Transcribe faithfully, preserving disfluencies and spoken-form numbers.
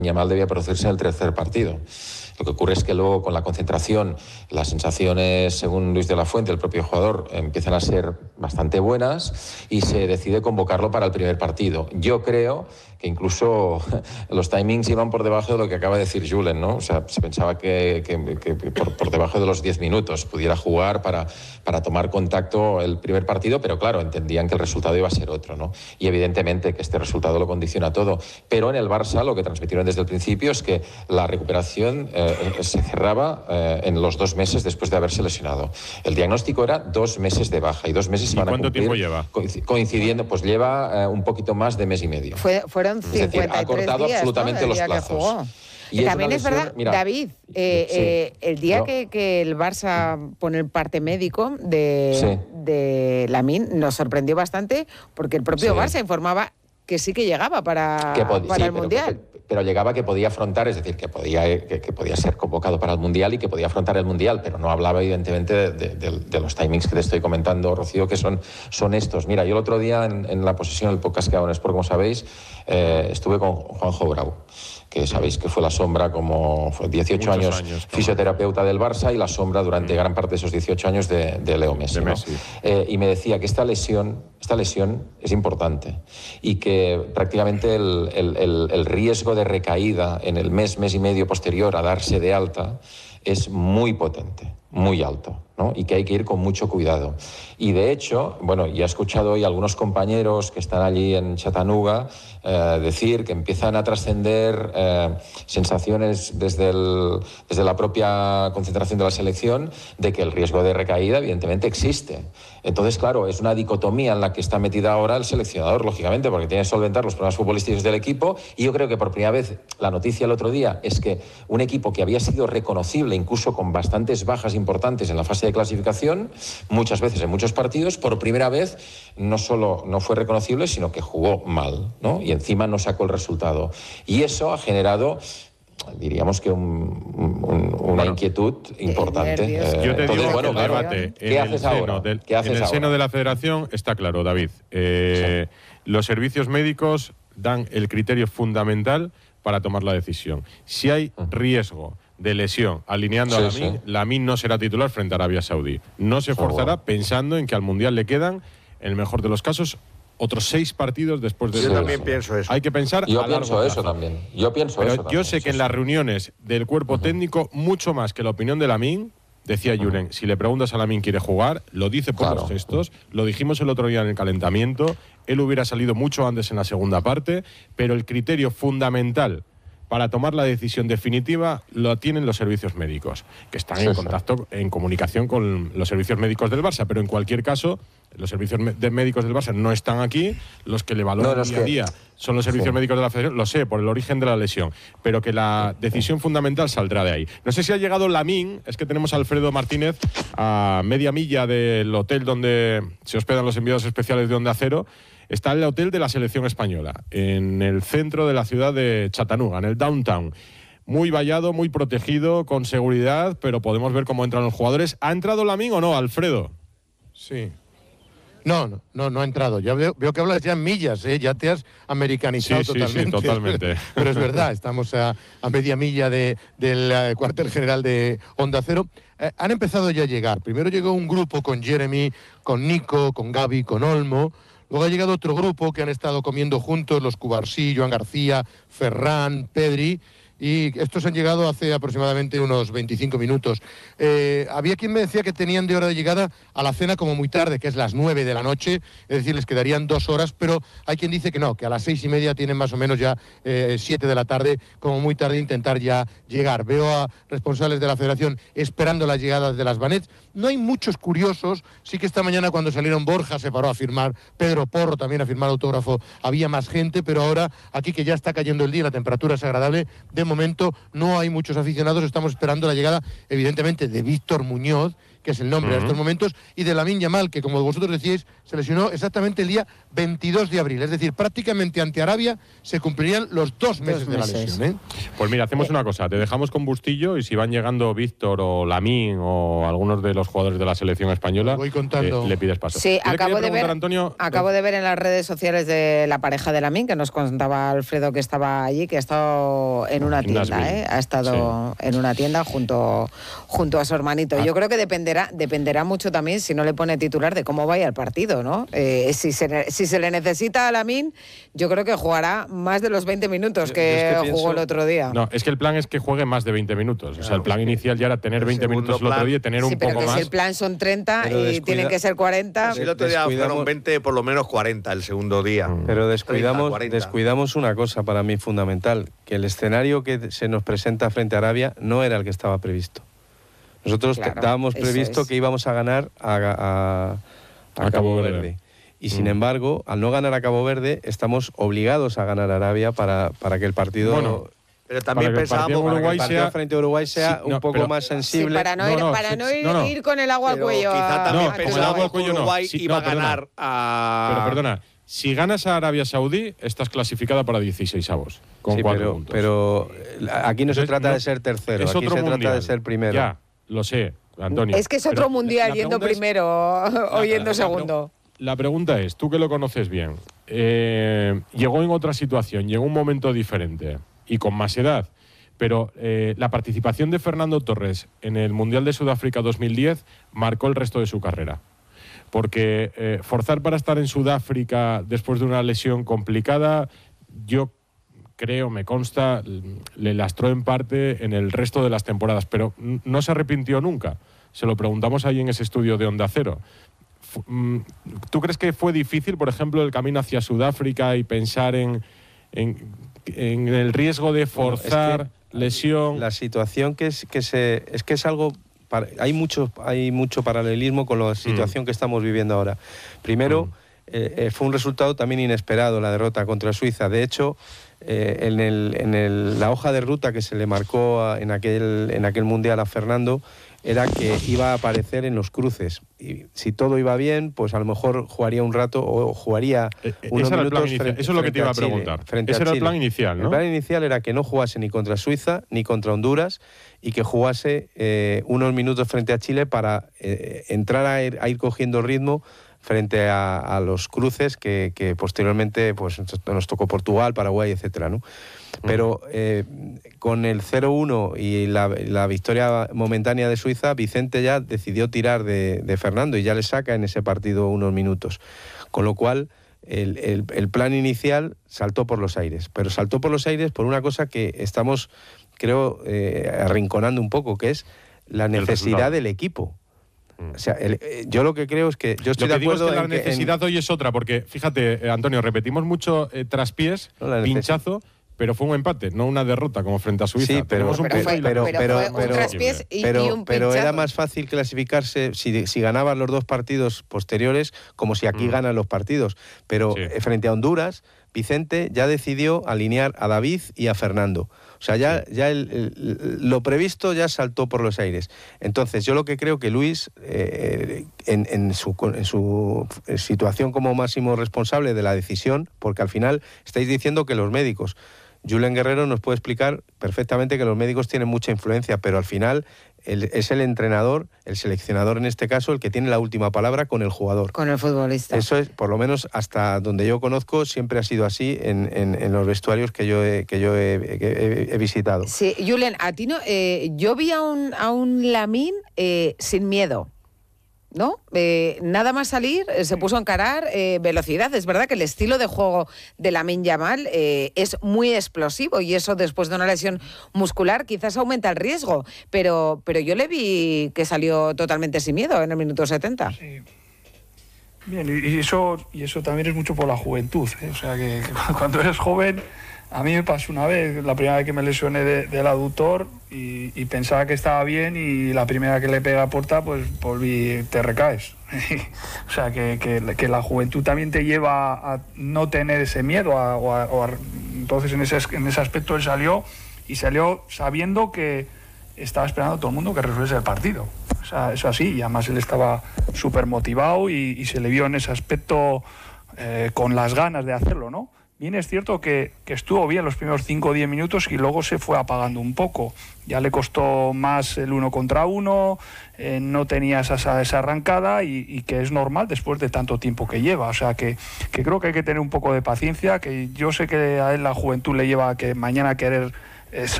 Yamal debía producirse en el tercer partido. Lo que ocurre es que luego con la concentración, las sensaciones, según Luis de la Fuente, el propio jugador, empiezan a ser bastante buenas y se decide convocarlo para el primer partido. Yo creo que incluso los timings iban por debajo de lo que acaba de decir Julen, ¿no? O sea, se pensaba que, que, que por, por debajo de los diez minutos pudiera jugar para, para tomar contacto el primer partido, pero claro, entendían que el resultado iba a ser otro, ¿no? Y evidentemente que este resultado lo condiciona todo. Pero en el Barça lo que transmitieron desde el principio es que la recuperación eh, se cerraba eh, en los dos meses después de haberse lesionado. El diagnóstico era dos meses de baja y dos meses se van a cumplir. ¿Cuánto tiempo lleva? Coincidiendo, pues lleva eh, un poquito más de mes y medio. Fue, fueron cincuenta y tres es decir, ha cortado días, absolutamente ¿no? los plazos. Y también es, es verdad, mira, David, eh, sí, eh, el día no. que, que el Barça pone el parte médico de, sí. de Lamine nos sorprendió bastante porque el propio sí. Barça informaba que sí que llegaba para, que para sí, el pero, Mundial. Pero, pero llegaba que podía afrontar, es decir, que podía, que, que podía ser convocado para el Mundial y que podía afrontar el Mundial, pero no hablaba evidentemente de, de, de, de los timings que te estoy comentando, Rocío, que son, son estos. Mira, yo el otro día en, en la posesión del podcast que hago en Sport, como sabéis, eh, estuve con Juanjo Bravo, que sabéis que fue la sombra, como fue dieciocho años, años fisioterapeuta del Barça y la sombra durante mm. gran parte de esos dieciocho años de, de Leo Messi. De Messi. ¿no? Eh, y me decía que esta lesión, esta lesión es importante y que prácticamente el, el, el, el riesgo de recaída en el mes, mes y medio posterior a darse de alta es muy potente, muy alto, ¿no? Y que hay que ir con mucho cuidado. Y de hecho, bueno, ya he escuchado hoy a algunos compañeros que están allí en Chattanooga eh, decir que empiezan a trascender eh, sensaciones desde, el, desde la propia concentración de la selección de que el riesgo de recaída evidentemente existe. Entonces, claro, es una dicotomía en la que está metida ahora el seleccionador, lógicamente, porque tiene que solventar los problemas futbolísticos del equipo, y yo creo que por primera vez, la noticia el otro día es que un equipo que había sido reconocible, incluso con bastantes bajas importantes en la fase de clasificación, muchas veces en muchos partidos, por primera vez no solo no fue reconocible, sino que jugó mal, ¿no? Y encima no sacó el resultado. Y eso ha generado, diríamos que un, un, una bueno, inquietud importante. Eh, yo te Entonces, digo bueno, que el claro, debate ¿qué en haces el ahora? seno del, ¿Qué haces en el ahora? seno de la Federación está claro, David. Eh, sí. Los servicios médicos dan el criterio fundamental para tomar la decisión. Si hay riesgo de lesión alineando sí, a Lamine, sí. Lamine no será titular frente a Arabia Saudí. No se forzará oh, pensando en que al Mundial le quedan, en el mejor de los casos, otros seis partidos después de... Yo también eso. pienso eso. Hay que pensar Yo a largo pienso plazo. eso también. Yo pienso Pero eso yo también. sé que sí, en sí. las reuniones del cuerpo uh-huh. técnico, mucho más que la opinión de Lamine, decía uh-huh. Julen, si le preguntas a Lamine quiere jugar, lo dice por claro. los gestos, lo dijimos el otro día en el calentamiento, él hubiera salido mucho antes en la segunda parte, pero el criterio fundamental para tomar la decisión definitiva lo tienen los servicios médicos, que están sí, en contacto, sí. en comunicación con los servicios médicos del Barça, pero en cualquier caso, los servicios de médicos del Barça no están aquí, los que le valoran no, día que... a día son los servicios sí. médicos de la Federación, lo sé, por el origen de la lesión, pero que la decisión fundamental saldrá de ahí. No sé si ha llegado Lamine, es que tenemos a Alfredo Martínez a media milla del hotel donde se hospedan los enviados especiales de Onda Cero. Está el hotel de la selección española, en el centro de la ciudad de Chattanooga, en el downtown. Muy vallado, muy protegido, con seguridad, pero podemos ver cómo entran los jugadores. ¿Ha entrado Lamine o no, Alfredo? Sí. No, no, no, no ha entrado. Ya veo, veo que hablas ya en millas, ¿eh? Ya te has americanizado sí, sí, totalmente. Sí, totalmente. Pero es verdad, estamos a, a media milla de, del uh, cuartel general de Onda Cero. Eh, han empezado ya a llegar. Primero llegó un grupo con Jeremy, con Nico, con Gaby, con Olmo. Luego ha llegado otro grupo que han estado comiendo juntos, los Cubarsí, Joan García, Ferran, Pedri, y estos han llegado hace aproximadamente unos veinticinco minutos. Eh, había quien me decía que tenían de hora de llegada a la cena como muy tarde, que es las nueve de la noche, es decir, les quedarían dos horas, pero hay quien dice que no, que a las seis y media tienen más o menos ya eh, siete de la tarde, como muy tarde intentar ya llegar. Veo a responsables de la Federación esperando las llegadas de las Vanets. No hay muchos curiosos, sí que esta mañana cuando salieron Borja se paró a firmar, Pedro Porro también a firmar autógrafo, había más gente, pero ahora aquí que ya está cayendo el día, la temperatura es agradable, de momento no hay muchos aficionados, estamos esperando la llegada evidentemente de Víctor Muñoz, que es el nombre uh-huh. en estos momentos, y de Lamine Yamal, que como vosotros decíais, se lesionó exactamente el día veintidós de abril. Es decir, prácticamente ante Arabia se cumplirían los dos meses, dos meses. de la lesión. ¿eh? Pues mira, hacemos una cosa, te dejamos con Bustillo y si van llegando Víctor o Lamine o algunos de los jugadores de la selección española, voy contando. Eh, le pides paso. Sí, acabo, de ver, Antonio, acabo de ver en las redes sociales de la pareja de Lamine, que nos contaba Alfredo que estaba allí, que ha estado en una tienda, ¿eh? ha estado sí. en una tienda junto, junto a su hermanito. Ah. Yo creo que dependerá, dependerá mucho también, si no le pone titular, de cómo vaya el partido, ¿no? Eh, si, se, si se le necesita a Lamine, yo creo que jugará más de los veinte minutos que, es que jugó pienso, el otro día. No, es que el plan es que juegue más de veinte minutos. Claro, o sea, el plan es inicial ya era tener veinte minutos plan, el otro día y tener sí, un poco que más. Si el plan son treinta pero y descuida, tienen que ser cuarenta. Si el otro día fueron veinte, por lo menos cuarenta el segundo día. Mm. Pero descuidamos, treinta, descuidamos una cosa para mí fundamental, que el escenario que se nos presenta frente a Arabia no era el que estaba previsto. Nosotros claro, dábamos previsto es. que íbamos a ganar a, a, a, a Cabo Verde. Verde. Y sin mm. embargo, al no ganar a Cabo Verde, estamos obligados a ganar a Arabia para, para que el partido... Bueno, pero también pensábamos para que el partido sea, frente a Uruguay sea sí, no, un poco pero, más sensible. Sí, para no ir, no, no, para no ir, no, no. ir con el agua al cuello. Quizá también no, pensábamos que Uruguay sí, iba no, a ganar a... Pero perdona, si ganas a Arabia Saudí, estás clasificada para dieciseisavos, con sí, cuatro pero, puntos. Pero aquí no se trata no, de ser tercero, aquí se mundial. trata de ser primero. Ya, lo sé, Antonio. Es que es otro pero mundial yendo primero o yendo segundo. La pregunta es, tú que lo conoces bien, eh, llegó en otra situación, llegó un momento diferente y con más edad, pero eh, la participación de Fernando Torres en el Mundial de Sudáfrica dos mil diez marcó el resto de su carrera. Porque eh, forzar para estar en Sudáfrica después de una lesión complicada, yo creo, me consta, le lastró en parte en el resto de las temporadas, pero no se arrepintió nunca. Se lo preguntamos ahí en ese estudio de Onda Cero. ¿Tú crees que fue difícil, por ejemplo, el camino hacia Sudáfrica y pensar en, en, en el riesgo de forzar no, es que lesión? La situación que es que se es que es algo para, hay mucho hay mucho paralelismo con la situación mm. que estamos viviendo ahora. Primero, mm. eh, fue un resultado también inesperado la derrota contra Suiza. De hecho, eh, en el en el, la hoja de ruta que se le marcó a, en aquel en aquel mundial a Fernando era que iba a aparecer en los cruces. Y si todo iba bien, pues a lo mejor jugaría un rato o jugaría eh, unos minutos frente, Eso es lo que te iba a preguntar. Chile, Ese era el plan inicial, ¿no? El plan inicial era que no jugase ni contra Suiza ni contra Honduras y que jugase eh, unos minutos frente a Chile para eh, entrar a ir, a ir cogiendo ritmo frente a, a los cruces que, que posteriormente pues, nos tocó Portugal, Paraguay, etcétera, ¿no? Pero eh, con el cero uno y la, la victoria momentánea de Suiza, Vicente ya decidió tirar de, de Fernando y ya le saca en ese partido unos minutos. Con lo cual, el, el, el plan inicial saltó por los aires. Pero saltó por los aires por una cosa que estamos, creo, eh, arrinconando un poco, que es la necesidad del equipo. O sea, el, yo lo que creo es que yo estoy lo que de acuerdo digo es que en la necesidad en... hoy es otra, porque fíjate, eh, Antonio, repetimos mucho eh, traspiés, no, pinchazo, pero fue un empate, no una derrota como frente a Suiza. Sí, pero, un pero, pero, pero, pero, fue un traspiés y, pero, y un pero era más fácil clasificarse si, si ganaban los dos partidos posteriores, como si aquí mm. ganan los partidos. Pero sí. frente a Honduras, Vicente ya decidió alinear a David y a Fernando. O sea, ya, sí. ya el, el, lo previsto ya saltó por los aires. Entonces, yo lo que creo que Luis, eh, en, en, su, en su situación como máximo responsable de la decisión, porque al final estáis diciendo que los médicos, Julen Guerrero nos puede explicar perfectamente que los médicos tienen mucha influencia, pero al final el, es el entrenador, el seleccionador en este caso, el que tiene la última palabra con el jugador. Con el futbolista. Eso es, por lo menos hasta donde yo conozco, siempre ha sido así en, en, en los vestuarios que yo he, que yo he, que he, he visitado. Sí, Julen, a ti no, eh, yo vi a un, a un Lamine eh, sin miedo. ¿No? Eh, nada más salir, eh, se puso a encarar eh, velocidad. Es verdad que el estilo de juego de Lamine Yamal eh, es muy explosivo y eso después de una lesión muscular quizás aumenta el riesgo, pero, pero yo le vi que salió totalmente sin miedo en el minuto setenta. Sí. Bien, y eso, y eso también es mucho por la juventud, ¿eh? O sea que, que cuando eres joven, a mí me pasó una vez, la primera vez que me lesioné de, del aductor y, y pensaba que estaba bien y la primera que le pega a puerta, pues volví, te recaes. O sea, que, que, que la juventud también te lleva a no tener ese miedo. A, o a, o a, entonces, en ese, en ese aspecto él salió y salió sabiendo que estaba esperando a todo el mundo que resuelve el partido. O sea, eso así, y además él estaba súper motivado y, y se le vio en ese aspecto eh, con las ganas de hacerlo, ¿no? Bien es cierto que, que estuvo bien los primeros cinco o diez minutos y luego se fue apagando un poco. Ya le costó más el uno contra uno, eh, no tenía esa, esa arrancada y, y que es normal después de tanto tiempo que lleva. O sea que, que creo que hay que tener un poco de paciencia, que yo sé que a él la juventud le lleva a que mañana querer eh,